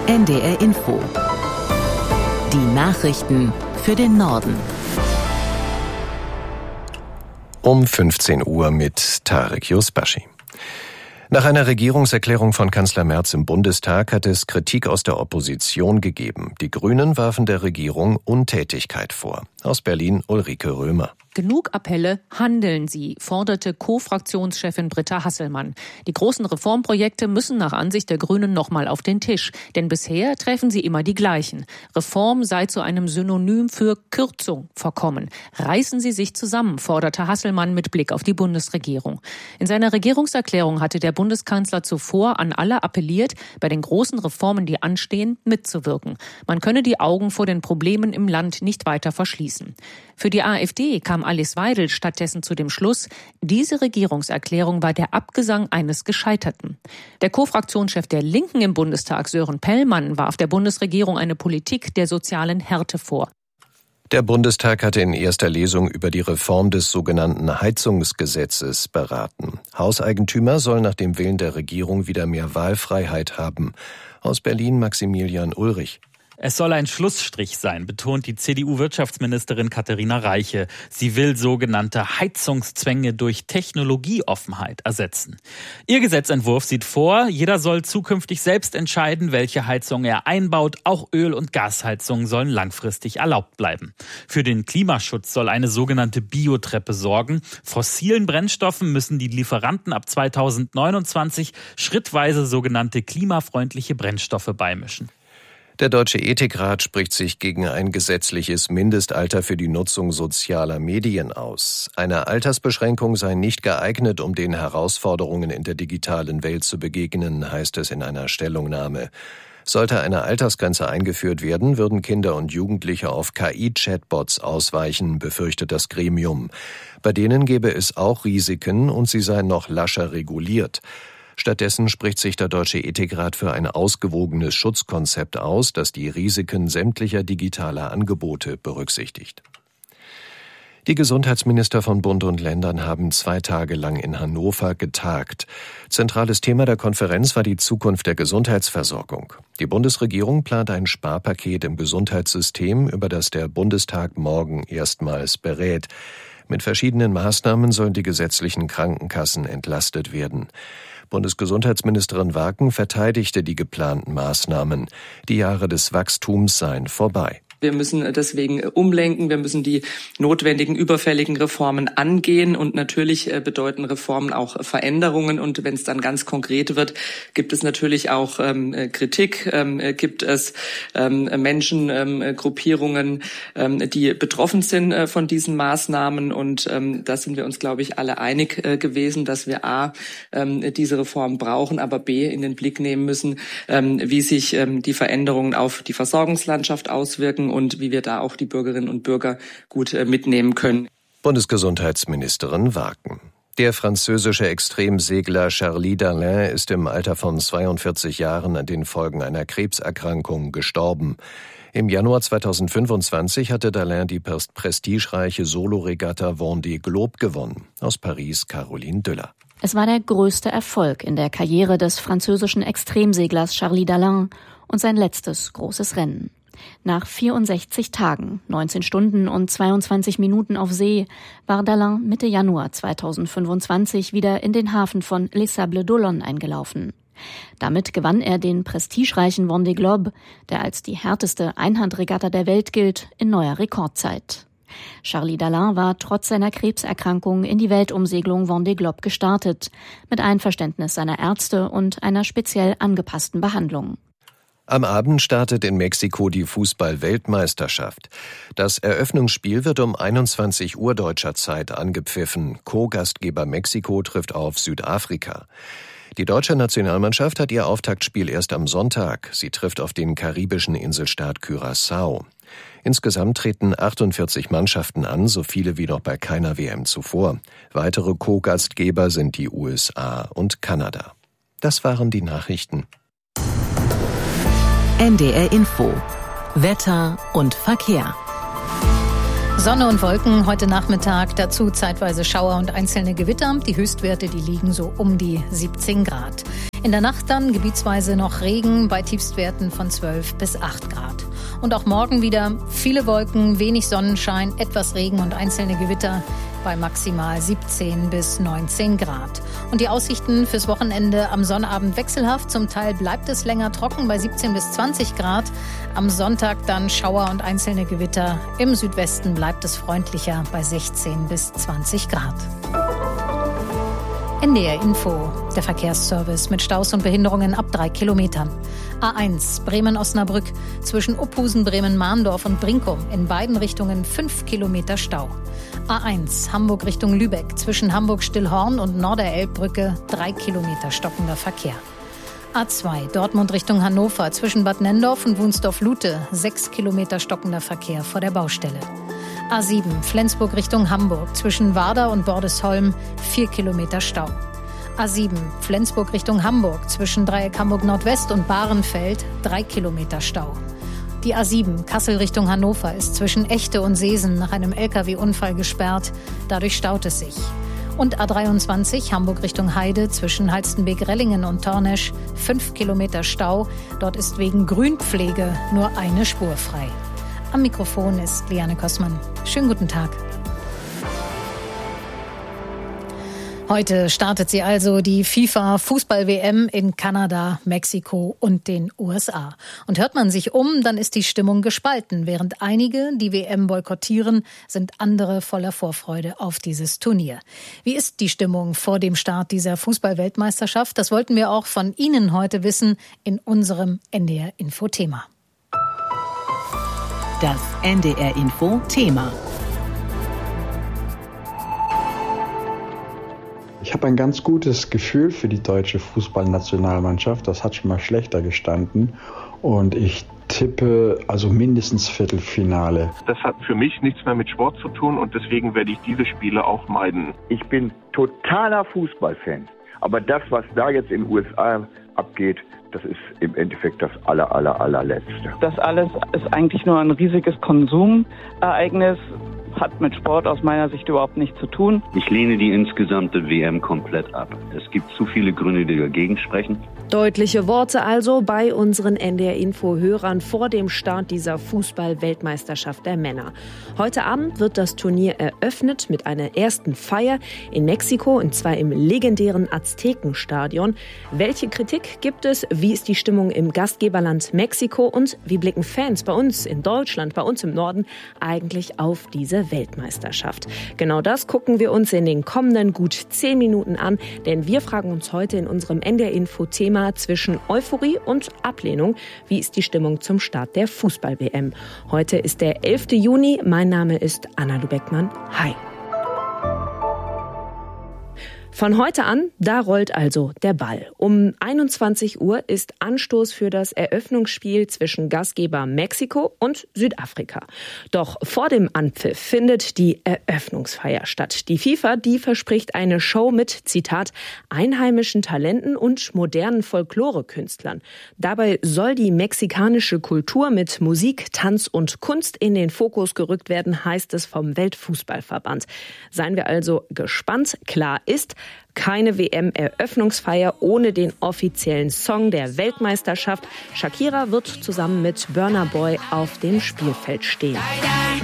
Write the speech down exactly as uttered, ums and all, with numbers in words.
N D R Info. Die Nachrichten für den Norden. Um fünfzehn Uhr mit Tarek Yusbashi. Nach einer Regierungserklärung von Kanzler Merz im Bundestag hat es Kritik aus der Opposition gegeben. Die Grünen warfen der Regierung Untätigkeit vor. Aus Berlin Ulrike Römer. Genug Appelle, handeln Sie, forderte Co-Fraktionschefin Britta Hasselmann. Die großen Reformprojekte müssen nach Ansicht der Grünen nochmal auf den Tisch. Denn bisher treffen sie immer die gleichen. Reform sei zu einem Synonym für Kürzung verkommen. Reißen Sie sich zusammen, forderte Hasselmann mit Blick auf die Bundesregierung. In seiner Regierungserklärung hatte der Bundeskanzler zuvor an alle appelliert, bei den großen Reformen, die anstehen, mitzuwirken. Man könne die Augen vor den Problemen im Land nicht weiter verschließen. Für die AfD kam Alice Weidel stattdessen zu dem Schluss, diese Regierungserklärung war der Abgesang eines Gescheiterten. Der Co-Fraktionschef der Linken im Bundestag, Sören Pellmann, warf der Bundesregierung eine Politik der sozialen Härte vor. Der Bundestag hatte in erster Lesung über die Reform des sogenannten Heizungsgesetzes beraten. Hauseigentümer sollen nach dem Willen der Regierung wieder mehr Wahlfreiheit haben. Aus Berlin Maximilian Ulrich. Es soll ein Schlussstrich sein, betont die C D U-Wirtschaftsministerin Katharina Reiche. Sie will sogenannte Heizungszwänge durch Technologieoffenheit ersetzen. Ihr Gesetzentwurf sieht vor, jeder soll zukünftig selbst entscheiden, welche Heizung er einbaut. Auch Öl- und Gasheizungen sollen langfristig erlaubt bleiben. Für den Klimaschutz soll eine sogenannte Biotreppe sorgen. Fossilen Brennstoffen müssen die Lieferanten ab zweitausendneunundzwanzig schrittweise sogenannte klimafreundliche Brennstoffe beimischen. Der Deutsche Ethikrat spricht sich gegen ein gesetzliches Mindestalter für die Nutzung sozialer Medien aus. Eine Altersbeschränkung sei nicht geeignet, um den Herausforderungen in der digitalen Welt zu begegnen, heißt es in einer Stellungnahme. Sollte eine Altersgrenze eingeführt werden, würden Kinder und Jugendliche auf K I-Chatbots ausweichen, befürchtet das Gremium. Bei denen gäbe es auch Risiken und sie seien noch lascher reguliert. Stattdessen spricht sich der Deutsche Ethikrat für ein ausgewogenes Schutzkonzept aus, das die Risiken sämtlicher digitaler Angebote berücksichtigt. Die Gesundheitsminister von Bund und Ländern haben zwei Tage lang in Hannover getagt. Zentrales Thema der Konferenz war die Zukunft der Gesundheitsversorgung. Die Bundesregierung plant ein Sparpaket im Gesundheitssystem, über das der Bundestag morgen erstmals berät. Mit verschiedenen Maßnahmen sollen die gesetzlichen Krankenkassen entlastet werden. Bundesgesundheitsministerin Waken verteidigte die geplanten Maßnahmen. Die Jahre des Wachstums seien vorbei. Wir müssen deswegen umlenken, wir müssen die notwendigen, überfälligen Reformen angehen und natürlich bedeuten Reformen auch Veränderungen und wenn es dann ganz konkret wird, gibt es natürlich auch ähm, Kritik, ähm, gibt es ähm, Menschen, ähm, Gruppierungen, ähm, die betroffen sind äh, von diesen Maßnahmen und ähm, da sind wir uns, glaube ich, alle einig äh, gewesen, dass wir a. Ähm, diese Reformen brauchen, aber b. in den Blick nehmen müssen, ähm, wie sich ähm, die Veränderungen auf die Versorgungslandschaft auswirken und wie wir da auch die Bürgerinnen und Bürger gut äh, mitnehmen können. Bundesgesundheitsministerin Waken. Der französische Extremsegler Charlie Dalin ist im Alter von zweiundvierzig Jahren an den Folgen einer Krebserkrankung gestorben. Im Januar zweitausendfünfundzwanzig hatte Dalin die prestigereiche Soloregatta Vendée Globe gewonnen. Aus Paris Caroline Düller. Es war der größte Erfolg in der Karriere des französischen Extremseglers Charlie Dalin und sein letztes großes Rennen. Nach vierundsechzig Tagen, neunzehn Stunden und zweiundzwanzig Minuten auf See war Dalin Mitte Januar zweitausendfünfundzwanzig wieder in den Hafen von Les Sables d'Olonne eingelaufen. Damit gewann er den prestigereichen Vendée Globe, der als die härteste Einhandregatta der Welt gilt, in neuer Rekordzeit. Charlie Dalin war trotz seiner Krebserkrankung in die Weltumsegelung Vendée Globe gestartet, mit Einverständnis seiner Ärzte und einer speziell angepassten Behandlung. Am Abend startet in Mexiko die Fußball-Weltmeisterschaft. Das Eröffnungsspiel wird um einundzwanzig Uhr deutscher Zeit angepfiffen. Co-Gastgeber Mexiko trifft auf Südafrika. Die deutsche Nationalmannschaft hat ihr Auftaktspiel erst am Sonntag. Sie trifft auf den karibischen Inselstaat Curaçao. Insgesamt treten achtundvierzig Mannschaften an, so viele wie noch bei keiner W M zuvor. Weitere Co-Gastgeber sind die U S A und Kanada. Das waren die Nachrichten. N D R Info. Wetter und Verkehr. Sonne und Wolken heute Nachmittag, dazu zeitweise Schauer und einzelne Gewitter. Die Höchstwerte, die liegen so um die siebzehn Grad. In der Nacht dann gebietsweise noch Regen bei Tiefstwerten von zwölf bis acht Grad. Und auch morgen wieder viele Wolken, wenig Sonnenschein, etwas Regen und einzelne Gewitter bei maximal siebzehn bis neunzehn Grad. Und die Aussichten fürs Wochenende: am Sonnabend wechselhaft, zum Teil bleibt es länger trocken bei siebzehn bis zwanzig Grad. Am Sonntag dann Schauer und einzelne Gewitter. Im Südwesten bleibt es freundlicher bei sechzehn bis zwanzig Grad. N D R Info, der Verkehrsservice mit Staus und Behinderungen ab drei Kilometern. A eins Bremen-Osnabrück zwischen Uphusen, Bremen-Mahndorf und Brinkum in beiden Richtungen fünf Kilometer Stau. A eins Hamburg Richtung Lübeck zwischen Hamburg-Stillhorn und Norderelbbrücke drei Kilometer stockender Verkehr. A zwei Dortmund Richtung Hannover zwischen Bad Nendorf und Wunsdorf-Lute sechs Kilometer stockender Verkehr vor der Baustelle. A sieben Flensburg Richtung Hamburg zwischen Warder und Bordesholm vier Kilometer Stau. A sieben Flensburg Richtung Hamburg zwischen Dreieck Hamburg Nordwest und Bahrenfeld drei Kilometer Stau. Die A sieben Kassel Richtung Hannover ist zwischen Echte und Seesen nach einem L K W-Unfall gesperrt. Dadurch staut es sich. Und A dreiundzwanzig Hamburg Richtung Heide zwischen Halstenbek-Rellingen und Tornesch fünf Kilometer Stau. Dort ist wegen Grünpflege nur eine Spur frei. Am Mikrofon ist Liane Kossmann. Schönen guten Tag. Heute startet sie also, die FIFA-Fußball-W M in Kanada, Mexiko und den U S A. Und hört man sich um, dann ist die Stimmung gespalten. Während einige die W M boykottieren, sind andere voller Vorfreude auf dieses Turnier. Wie ist die Stimmung vor dem Start dieser Fußball-Weltmeisterschaft? Das wollten wir auch von Ihnen heute wissen in unserem N D R-Info-Thema. Das N D R-Info-Thema. Ich habe ein ganz gutes Gefühl für die deutsche Fußballnationalmannschaft. Das hat schon mal schlechter gestanden. Und ich tippe also mindestens Viertelfinale. Das hat für mich nichts mehr mit Sport zu tun und deswegen werde ich diese Spiele auch meiden. Ich bin totaler Fußballfan. Aber das, was da jetzt in den U S A abgeht, das ist im Endeffekt das aller, aller, allerletzte. Das alles ist eigentlich nur ein riesiges Konsumereignis, hat mit Sport aus meiner Sicht überhaupt nichts zu tun. Ich lehne die insgesamte W M komplett ab. Es gibt zu viele Gründe, die dagegen sprechen. Deutliche Worte also bei unseren N D R-Info-Hörern vor dem Start dieser Fußball-Weltmeisterschaft der Männer. Heute Abend wird das Turnier eröffnet mit einer ersten Feier in Mexiko, und zwar im legendären Aztekenstadion. Welche Kritik gibt es? Wie ist die Stimmung im Gastgeberland Mexiko? Und wie blicken Fans bei uns in Deutschland, bei uns im Norden eigentlich auf diese Weltmeisterschaft? Genau das gucken wir uns in den kommenden gut zehn Minuten an, denn wir fragen uns heute in unserem N D R-Info-Thema zwischen Euphorie und Ablehnung: Wie ist die Stimmung zum Start der Fußball-W M? Heute ist der elfte Juni. Mein Name ist Anna Lubeckmann. Hi. Von heute an, da rollt also der Ball. Um einundzwanzig Uhr ist Anstoß für das Eröffnungsspiel zwischen Gastgeber Mexiko und Südafrika. Doch vor dem Anpfiff findet die Eröffnungsfeier statt. Die FIFA, die verspricht eine Show mit, Zitat, einheimischen Talenten und modernen Folklorekünstlern. Dabei soll die mexikanische Kultur mit Musik, Tanz und Kunst in den Fokus gerückt werden, heißt es vom Weltfußballverband. Seien wir also gespannt. Klar ist, keine W M-Eröffnungsfeier ohne den offiziellen Song der Weltmeisterschaft. Shakira wird zusammen mit Burna Boy auf dem Spielfeld stehen.